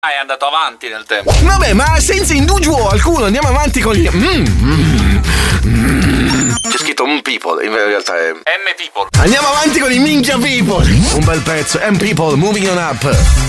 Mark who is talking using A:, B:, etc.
A: È andato avanti nel tempo.
B: Vabbè, ma senza indugio alcuno, andiamo avanti con gli...
C: C'è scritto people, in realtà è
A: M people.
B: Andiamo avanti con i minchia people. Un bel pezzo, M people, moving on up.